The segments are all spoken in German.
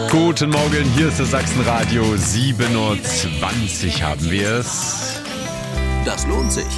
Guten Morgen, hier ist das Sachsenradio. 7:20 Uhr haben wir es. Das lohnt sich.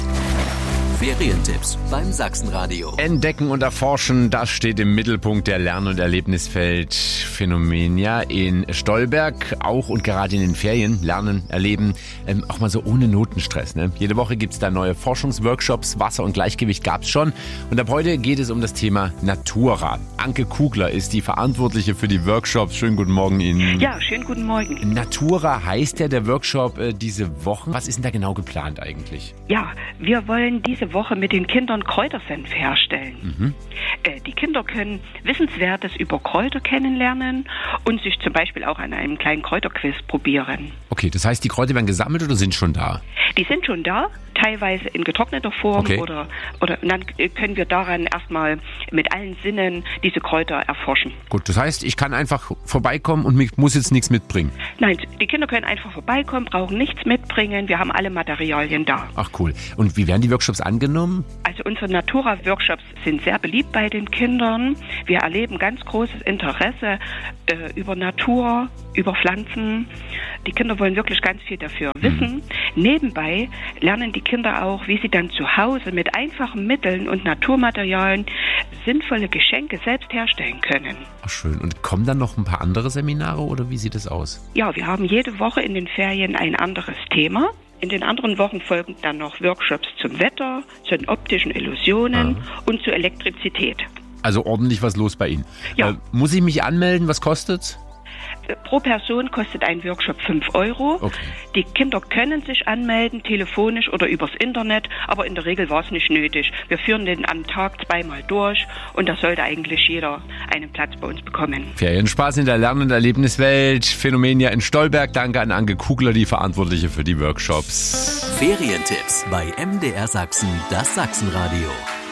Ferientipps beim Sachsenradio. Entdecken und erforschen, das steht im Mittelpunkt der Lern- und Erlebniswelt Phänomenia in Stolberg. Auch und gerade in den Ferien lernen, erleben, auch mal so ohne Notenstress. Ne? Jede Woche gibt es da neue Forschungsworkshops. Wasser und Gleichgewicht gab es schon. Und ab heute geht es um das Thema Natura. Anke Kugler ist die Verantwortliche für die Workshops. Schönen guten Morgen Ihnen. Ja, schönen guten Morgen. Natura heißt ja der Workshop diese Woche. Was ist denn da genau geplant eigentlich? Ja, wir wollen diese Woche mit den Kindern Kräutersenf herstellen. Die Kinder können Wissenswertes über Kräuter kennenlernen und sich zum Beispiel auch an einem kleinen Kräuterquiz probieren. Okay, das heißt, die Kräuter werden gesammelt oder sind schon da? Die sind schon da, teilweise in getrockneter Form, Okay. oder und dann können wir daran erstmal mit allen Sinnen diese Kräuter erforschen. Gut, das heißt, ich kann einfach vorbeikommen und muss jetzt nichts mitbringen. Nein, die Kinder können einfach vorbeikommen, brauchen nichts mitbringen, wir haben alle Materialien da. Ach cool. Und wie werden die Workshops angenommen? Also unsere Natura-Workshops sind sehr beliebt bei den Kindern. Wir erleben ganz großes Interesse über Natur, über Pflanzen. Die Kinder wollen wirklich ganz viel dafür wissen. Nebenbei lernen die Kinder auch, wie sie dann zu Hause mit einfachen Mitteln und Naturmaterialien sinnvolle Geschenke selbst herstellen können. Ach schön. Und kommen dann noch ein paar andere Seminare oder wie sieht es aus? Ja, wir haben jede Woche in den Ferien ein anderes Thema. In den anderen Wochen folgen dann noch Workshops zum Wetter, zu den optischen Illusionen und zur Elektrizität. Also ordentlich was los bei Ihnen. Ja. Muss ich mich anmelden? Was kostet's? Pro Person kostet ein Workshop 5 €. Okay. Die Kinder können sich anmelden, telefonisch oder übers Internet, aber in der Regel war es nicht nötig. Wir führen den am Tag zweimal durch und da sollte eigentlich jeder einen Platz bei uns bekommen. Ferienspaß in der Lern- und Erlebniswelt. Phänomenia in Stolberg. Danke an Anke Kugler, die Verantwortliche für die Workshops. Ferientipps bei MDR Sachsen, das Sachsenradio.